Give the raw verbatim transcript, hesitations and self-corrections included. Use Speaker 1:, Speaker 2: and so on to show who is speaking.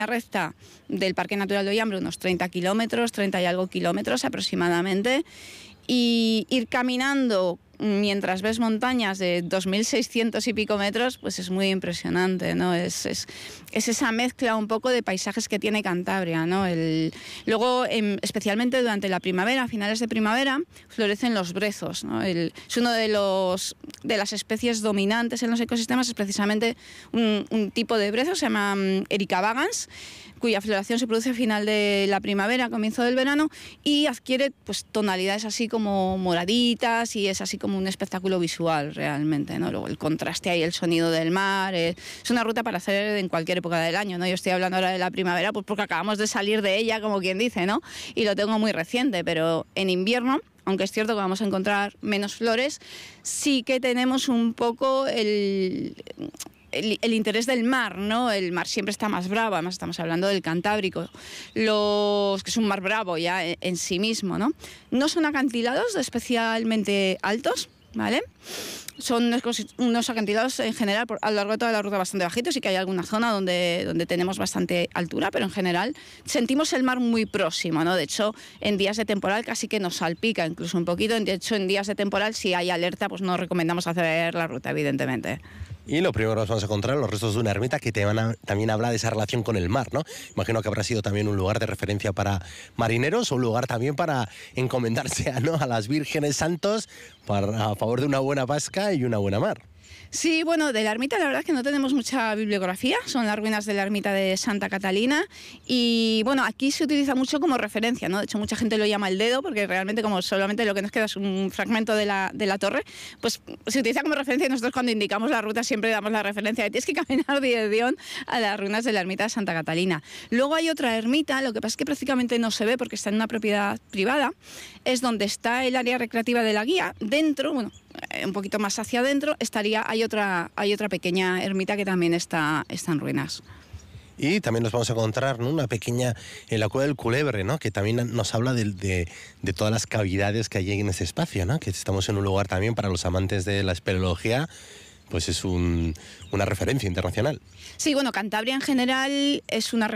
Speaker 1: recta del Parque Natural de Ollambre, unos treinta kilómetros, treinta y algo kilómetros aproximadamente, y ir caminando mientras ves montañas de dos mil seiscientos y pico metros, pues es muy impresionante, ¿no? Es, es, es esa mezcla un poco de paisajes que tiene Cantabria, ¿no? El, luego, en, especialmente durante la primavera, a finales de primavera, florecen los brezos, ¿no? El, es uno de los de las especies dominantes en los ecosistemas, es precisamente un, un tipo de brezo, se llama um, Erica vagans, cuya floración se produce a final de la primavera, comienzo del verano, y adquiere pues tonalidades así como moraditas, y es así como un espectáculo visual realmente, ¿no? Luego el contraste ahí, el sonido del mar, eh, es una ruta para hacer en cualquier época del año, ¿no? Yo estoy hablando ahora de la primavera pues porque acabamos de salir de ella, como quien dice, ¿no? Y lo tengo muy reciente, pero en invierno, aunque es cierto que vamos a encontrar menos flores, sí que tenemos un poco el... El, el interés del mar, ¿no? El mar siempre está más bravo, además estamos hablando del Cantábrico, los, que es un mar bravo ya en, en sí mismo, ¿no? No son acantilados especialmente altos, ¿vale? Son unos acantilados en general por, a lo largo de toda la ruta bastante bajitos, y que hay alguna zona donde, donde tenemos bastante altura, pero en general sentimos el mar muy próximo, ¿no? De hecho, en días de temporal casi que nos salpica incluso un poquito. De hecho, en días de temporal, si hay alerta, pues no recomendamos hacer la ruta, evidentemente.
Speaker 2: Y lo primero que nos vamos a encontrar los restos de una ermita que te van a, también habla de esa relación con el mar, ¿no? Imagino que habrá sido también un lugar de referencia para marineros, o un lugar también para encomendarse a, ¿no? a las vírgenes santos para, a favor de una buena pesca y una buena mar.
Speaker 1: Sí, bueno, de la ermita la verdad es que no tenemos mucha bibliografía, son las ruinas de la ermita de Santa Catalina, y bueno, aquí se utiliza mucho como referencia, ¿no? De hecho, mucha gente lo llama el dedo, porque realmente como solamente lo que nos queda es un fragmento de la, de la torre, pues se utiliza como referencia, y nosotros cuando indicamos la ruta siempre damos la referencia de tienes que caminar dirección a las ruinas de la ermita de Santa Catalina. Luego hay otra ermita, lo que pasa es que prácticamente no se ve porque está en una propiedad privada, es donde está el área recreativa de la guía. Dentro, bueno, un poquito más hacia adentro, estaría, hay otra, hay otra pequeña ermita que también está, está en ruinas.
Speaker 2: Y también nos vamos a encontrar, ¿no? Una pequeña, en la Cueva del Culebre, ¿no? Que también nos habla de, de, de todas las cavidades que hay en ese espacio, ¿no? Que estamos en un lugar también para los amantes de la espeleología, pues es un, una referencia internacional.
Speaker 1: Sí, bueno, Cantabria en general es una